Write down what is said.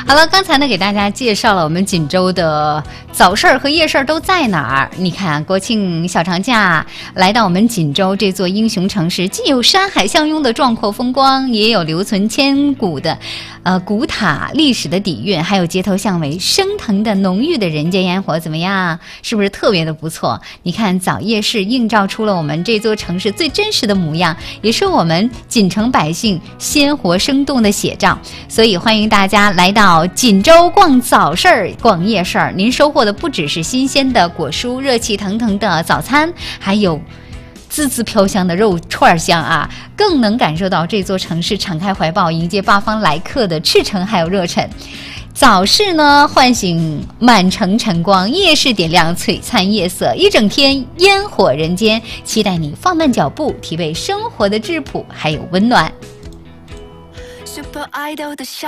好了，刚才呢给大家介绍了我们锦州的早市和夜市都在哪儿。你看，国庆小长假来到我们锦州这座英雄城市，既有山海相拥的壮阔风光，也有留存千古的古塔历史的底蕴，还有街头巷尾升腾的浓郁的人间烟火，怎么样？是不是特别的不错？你看，早夜市映照出了我们这座城市最真实的模样，也是我们锦城百姓鲜活生动的写照。所以欢迎大家来到锦州逛早市儿、逛夜市儿，您收获的不只是新鲜的果蔬、热气腾腾的早餐，还有滋滋飘香的肉串香啊，更能感受到这座城市敞开怀抱迎接八方来客的赤诚还有热忱。早市呢唤醒满城晨光，夜市点亮璀璨夜色，一整天烟火人间，期待你放慢脚步，体味生活的质朴还有温暖。Super Idol 的